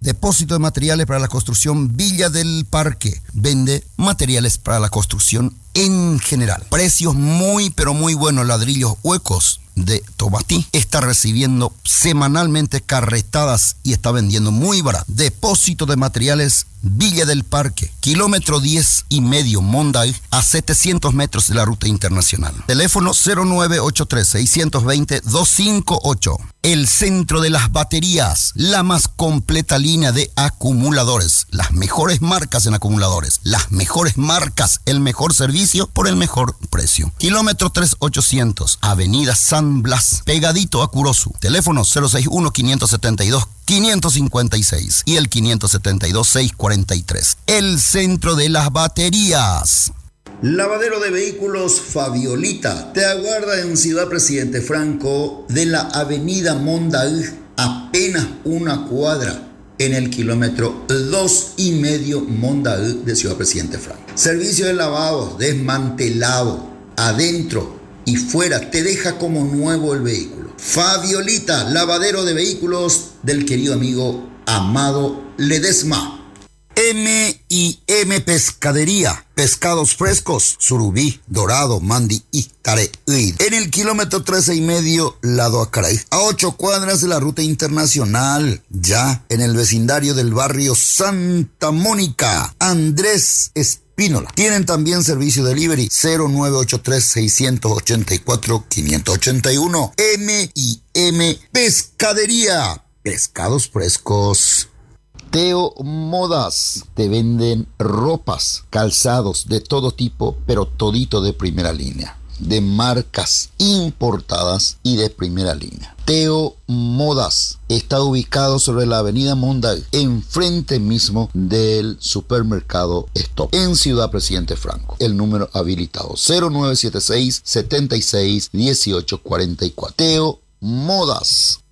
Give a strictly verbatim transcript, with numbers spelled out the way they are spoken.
Depósito de materiales para la construcción Villa del Parque. Vende materiales para la construcción en general. Precios muy pero muy buenos. Ladrillos huecos de Tomatí está recibiendo semanalmente carretadas y está vendiendo muy barato. Depósito de materiales Villa del Parque, kilómetro diez y medio Monday, a setecientos metros de la ruta internacional. Teléfono cero nueve ocho tres, seis dos cero, dos cinco ocho. El Centro de las Baterías, la más completa línea de acumuladores, las mejores marcas en acumuladores, las mejores marcas, el mejor servicio por el mejor precio. Kilómetro tres mil ochocientos, Avenida San Blas, pegadito a Curosu. Teléfono cero seis uno, cinco siete dos, cinco cinco seis y el cinco siete dos, seis cuatro tres. El Centro de las Baterías. Lavadero de vehículos Fabiolita te aguarda en Ciudad Presidente Franco de la Avenida Monday, apenas una cuadra en el kilómetro dos y medio Monday de Ciudad Presidente Franco. Servicio de lavado, desmantelado, adentro y fuera, te deja como nuevo el vehículo. Fabiolita, lavadero de vehículos del querido amigo Amado Ledesma. M y M Pescadería, pescados frescos, surubí, dorado, mandi y tareí. En el kilómetro trece y medio, lado Acaray, a ocho cuadras de la ruta internacional, ya en el vecindario del barrio Santa Mónica. Andrés Espínola. Tienen también servicio delivery cero nueve ocho tres, seis ocho cuatro, cinco ocho uno. M y M Pescadería, pescados frescos. Teo Modas, te venden ropas, calzados de todo tipo, pero todito de primera línea, de marcas importadas y de primera línea. Teo Modas está ubicado sobre la avenida Monday, enfrente mismo del supermercado Stop, en Ciudad Presidente Franco. El número habilitado cero nueve siete seis, setenta y seis, dieciocho cuarenta y cuatro. Teo Modas.